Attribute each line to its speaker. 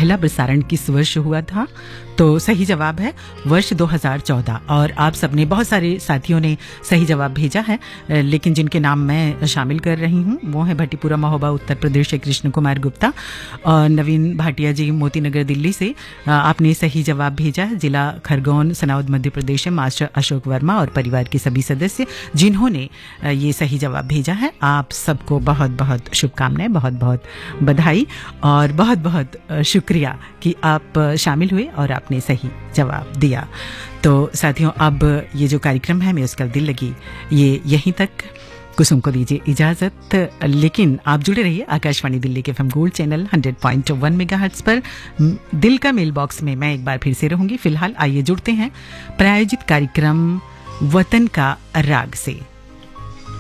Speaker 1: पहला प्रसारण किस वर्ष हुआ था? तो सही जवाब है वर्ष 2014। और आप सबने, बहुत सारे साथियों ने सही जवाब भेजा है, लेकिन जिनके नाम मैं शामिल कर रही हूँ वो है भट्टीपुरा महोबा उत्तर प्रदेश से कृष्ण कुमार गुप्ता और नवीन भाटिया जी मोतीनगर दिल्ली से। आपने सही जवाब भेजा है। जिला खरगोन सनाउद मध्य प्रदेश से मास्टर अशोक वर्मा और परिवार के सभी सदस्य जिन्होंने ये सही जवाब भेजा है, आप सबको बहुत बहुत शुभकामनाएं, बहुत बहुत बधाई और बहुत बहुत शुक्रिया कि आप शामिल हुए और आपने सही जवाब दिया। तो साथियों, अब ये जो कार्यक्रम है मैं उसका दिल लगी ये यहीं तक। कुसुम को दीजिए इजाजत, लेकिन आप जुड़े रहिए आकाशवाणी दिल्ली के एफएम गोल्ड चैनल 100.1 मेगाहर्ट्ज पर। दिल का मेल बॉक्स में मैं एक बार फिर से रहूंगी। फिलहाल आइए जुड़ते हैं प्रायोजित कार्यक्रम वतन का राग से।